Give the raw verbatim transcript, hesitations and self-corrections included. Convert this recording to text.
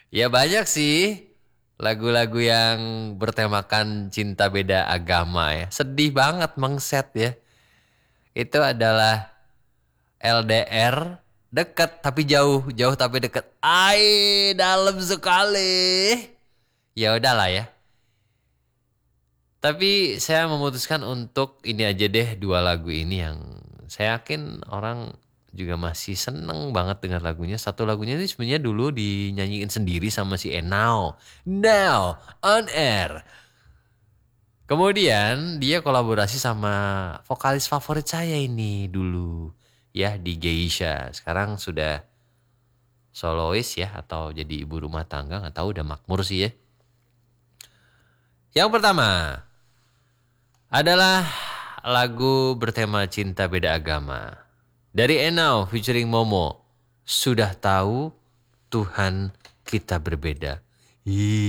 Ya banyak sih lagu-lagu yang bertemakan cinta beda agama ya. Sedih banget mengset ya. Itu adalah L D R dekat tapi jauh, jauh tapi dekat. Ai, dalam sekali. Ya udahlah ya. Tapi saya memutuskan untuk ini aja deh dua lagu ini yang saya yakin orang juga masih seneng banget dengar lagunya. Satu lagunya ini sebenarnya dulu dinyanyiin sendiri sama si Enao. Now on air. Kemudian dia kolaborasi sama vokalis favorit saya ini dulu ya di Geisha. Sekarang sudah solois ya atau jadi ibu rumah tangga nggak tahu udah makmur sih ya. Yang pertama adalah lagu bertema cinta beda agama. Dari Enau featuring Momo. Sudah tahu Tuhan kita berbeda. Ih.